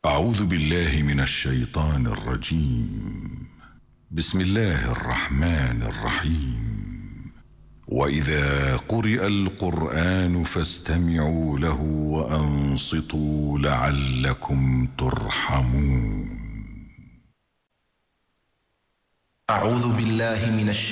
أعوذ بالله من الشيطان الرجيم. بسم الله الرحمن الرحيم. وإذا قرئ القرآن فاستمعوا له وأنصتوا لعلكم ترحمون. أعوذ بالله من الشيطان